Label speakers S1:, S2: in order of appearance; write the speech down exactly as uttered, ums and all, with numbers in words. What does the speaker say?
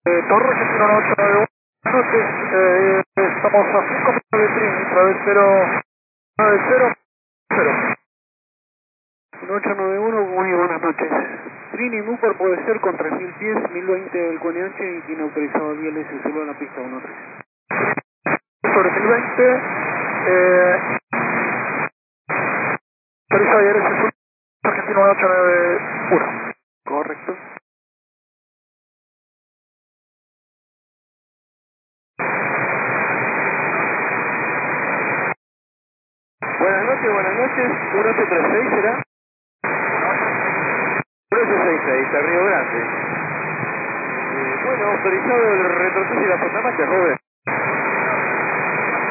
S1: Eh, Torre Argentino ocho nueve uno, buenas noches, eh, estamos a cinco minutos de Trini, travesero nueve cero cero. ocho nueve uno, muy buenas noches. Trini Newport puede ser con tres mil pies, mil veinte del Q N H y tiene autorizado el I L S solo en la pista uno tres. Sobre mil veinte, eh, autorizado I L S solo Argentino ocho nueve uno. Correcto. Buenas noches, buenas noches, uno ocho tres seis será. uno ocho seis seis, a Río Grande. Eh, bueno, autorizado el retroceso y la sonda Robert.